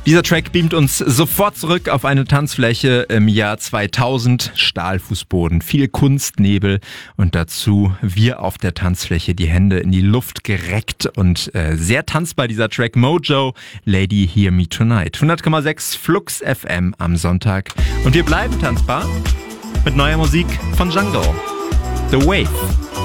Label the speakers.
Speaker 1: Dieser Track beamt uns sofort zurück auf eine Tanzfläche im Jahr 2000. Stahlfußboden, viel Kunstnebel und dazu wir auf der Tanzfläche, die Hände in die Luft gereckt und sehr tanzbar dieser Track Mojo, Lady Hear Me Tonight. 100,6 Flux FM am Sonntag und wir bleiben tanzbar mit neuer Musik von Django. The Wave.